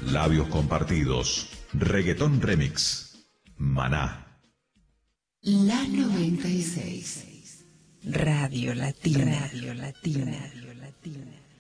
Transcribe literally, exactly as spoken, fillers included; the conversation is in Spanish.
Labios compartidos. Reggaetón remix. Maná. La noventa y seis. Radio Latina. Radio Latina. Radio Latina.